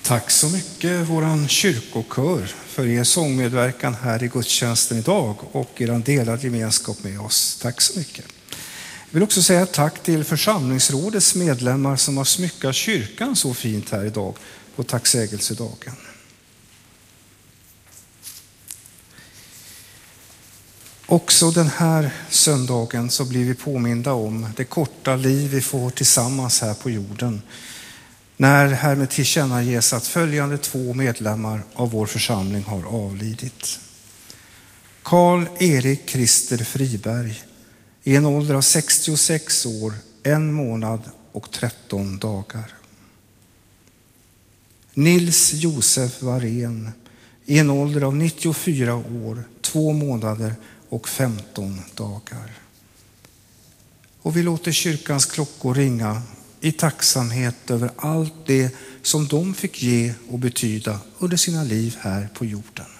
Tack så mycket våran kyrkokör för er sångmedverkan här i gudstjänsten idag och er delad gemenskap med oss. Tack så mycket. Jag vill också säga tack till församlingsrådets medlemmar som har smyckat kyrkan så fint här idag på tacksägelsedagen. Också den här söndagen så blir vi påminda om det korta liv vi får tillsammans här på jorden. När härmed tillkännages att följande 2 medlemmar av vår församling har avlidit. Karl-Erik Christer Friberg i en ålder av 66 år, 1 månad och 13 dagar. Nils Josef Varén i en ålder av 94 år, 2 månader och 15 dagar. Och vi låter kyrkans klockor ringa i tacksamhet över allt det som de fick ge och betyda under sina liv här på jorden.